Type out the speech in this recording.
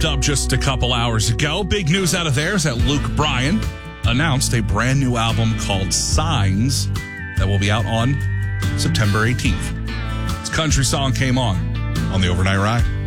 wrapped up just a couple hours ago. Big news out of there is that Luke Bryan announced a brand new album called Signs that will be out on September 18th. This country song came on the Overnight Ride.